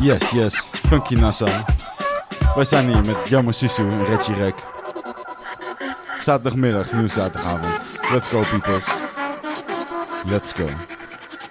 Yes. Funky Nassau. Wij staan hier met Jammer Sisu en Reggie Rek. Zaterdagmiddag, nieuw zaterdagavond. Let's go, peoples. Let's go.